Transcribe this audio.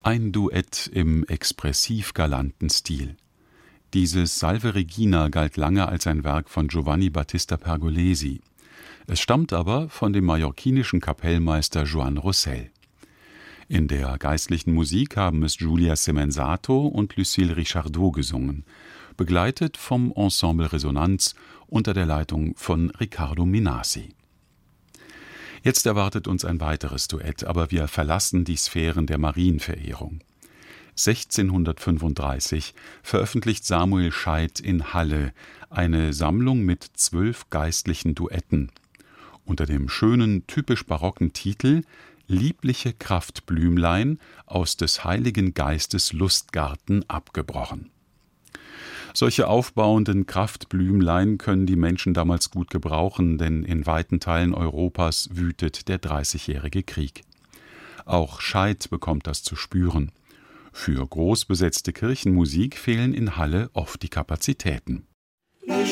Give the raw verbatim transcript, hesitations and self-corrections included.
Ein Duett im expressiv-galanten Stil. Dieses Salve Regina galt lange als ein Werk von Giovanni Battista Pergolesi. Es stammt aber von dem mallorquinischen Kapellmeister Joan Rossel. In der geistlichen Musik haben es Giulia Semenzato und Lucille Richardot gesungen, begleitet vom Ensemble Resonanz unter der Leitung von Riccardo Minasi. Jetzt erwartet uns ein weiteres Duett, aber wir verlassen die Sphären der Marienverehrung. sechzehnhundertfünfunddreißig veröffentlicht Samuel Scheidt in Halle eine Sammlung mit zwölf geistlichen Duetten unter dem schönen, typisch barocken Titel »Liebliche Kraftblümlein aus des Heiligen Geistes Lustgarten abgebrochen«. Solche aufbauenden Kraftblümlein können die Menschen damals gut gebrauchen, denn in weiten Teilen Europas wütet der Dreißigjährige Krieg. Auch Scheidt bekommt das zu spüren. Für groß besetzte Kirchenmusik fehlen in Halle oft die Kapazitäten.